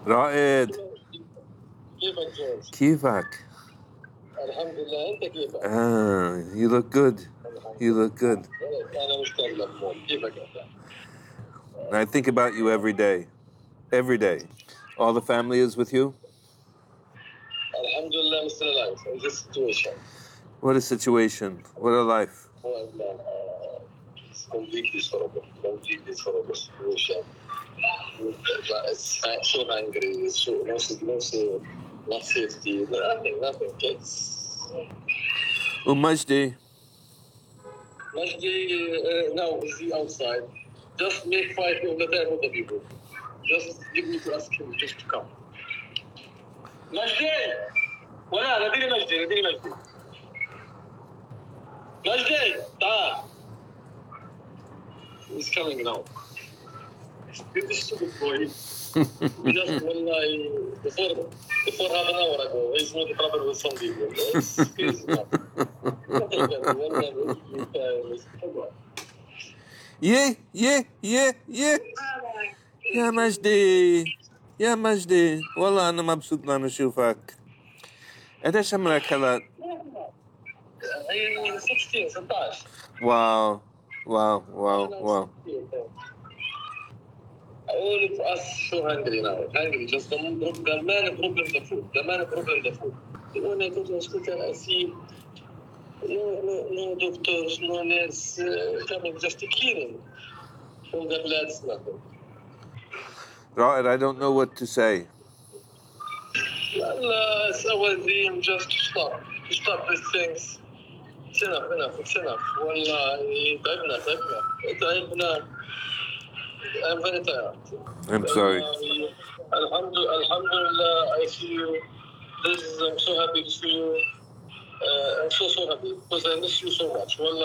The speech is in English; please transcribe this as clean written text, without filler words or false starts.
رائد كيفك جورج؟ كيفك؟ الحمد لله، انت كيفك؟ You look good. You look good. انا مشتاق لك موت. كيفك انت؟ I think about you every day. Every day. All the family is with you? الحمد لله, Mr. Alive. In this situation. What a situation. What a life. It's completely horrible. Completely horrible situation. It's so angry. So not safety. Nothing. It's Majdi. Majdi now is he outside? Just make 5 of the time with the people. Just give me to ask him just to come. Majdi! ولا ناديني مجدي. مجدي تعال. He's coming now. This is stupid boy. Just before half an hour ago, he's not trouble with some people. It's crazy now. Yeah. يا مجدي والله أنا مبسوط إن أشوفك. قديش عمرك هلا؟ 16. واو. All of us so hungry now. Hungry. Just the main problem the food. When I go to hospital, I see no doctors, no nurse coming, just cleaning from the bloods, nothing. Right, I don't know what to say. It's our dream just to stop these things. It's enough. والله تعبنا. I'm very tired. I'm sorry. Alhamdulillah, I see you. I'm so happy to see you. I'm so happy because I miss you so much. Wallah.